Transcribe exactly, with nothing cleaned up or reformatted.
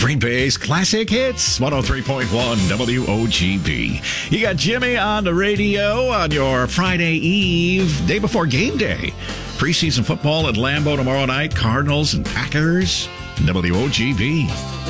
Green Bay's Classic Hits, one oh three point one W O G B. You got Jimmy on the radio on your Friday Eve, day before game day. Preseason football at Lambeau tomorrow night, Cardinals and Packers, W O G B.